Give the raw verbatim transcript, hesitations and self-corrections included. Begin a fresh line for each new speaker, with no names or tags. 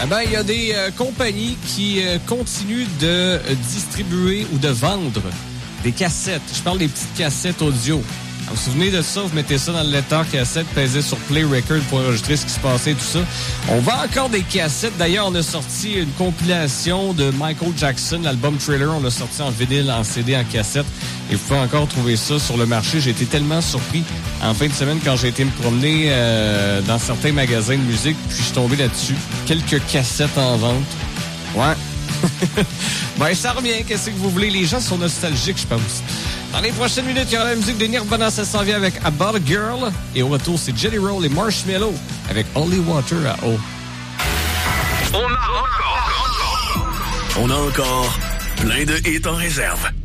Eh ben, il y a des euh, compagnies qui euh, continuent de euh, distribuer ou de vendre des cassettes. Je parle des petites cassettes audio. Vous vous souvenez de ça? Vous mettez ça dans le lecteur cassette, pesez sur Play Record pour enregistrer ce qui se passait et tout ça. On vend encore des cassettes. D'ailleurs, on a sorti une compilation de Michael Jackson, l'album Thriller. On l'a sorti en vinyle, en C D, en cassette. Et vous pouvez encore trouver ça sur le marché. J'ai été tellement surpris en fin de semaine quand j'ai été me promener euh, dans certains magasins de musique. Puis je suis tombé là-dessus. Quelques cassettes en vente. Ouais. Ben, ça revient. Qu'est-ce que vous voulez? Les gens sont nostalgiques, je pense. Dans les prochaines minutes, il y aura la musique de Nirvana, ça s'en vient avec About a Girl. Et au retour, c'est Jelly Roll et Marshmello avec Holy Water à eau.
On a encore, on a encore plein de hits en réserve.